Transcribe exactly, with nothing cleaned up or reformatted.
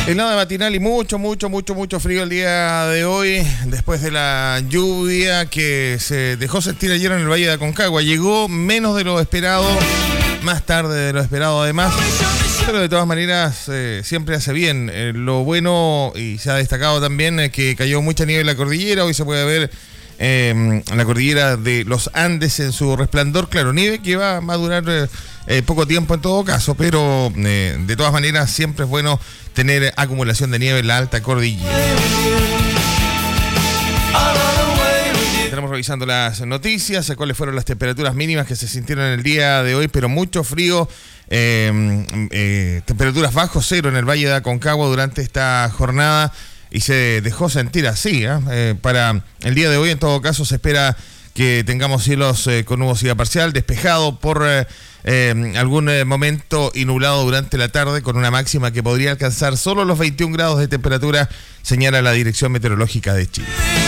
Helada matinal y mucho, mucho, mucho, mucho frío el día de hoy, después de la lluvia que se dejó sentir ayer en el Valle de Aconcagua. Llegó menos de lo esperado, más tarde de lo esperado además, pero de todas maneras eh, siempre hace bien. Eh, lo bueno, y se ha destacado también, es que cayó mucha nieve en la cordillera. Hoy se puede ver eh, la cordillera de los Andes en su resplandor. Claro, nieve que va, va a durar eh, eh, poco tiempo en todo caso, pero eh, de todas maneras siempre es bueno tener acumulación de nieve en la alta cordillera. Estamos revisando las noticias, cuáles fueron las temperaturas mínimas que se sintieron en el día de hoy, pero mucho frío, eh, eh, temperaturas bajo cero en el Valle de Aconcagua durante esta jornada y se dejó sentir así. ¿eh? Eh, para el día de hoy, en todo caso, se espera que tengamos cielos eh, con nubosidad parcial, despejado por eh, eh, algún eh, momento y nublado durante la tarde, con una máxima que podría alcanzar solo los veintiún grados de temperatura, señala la Dirección Meteorológica de Chile.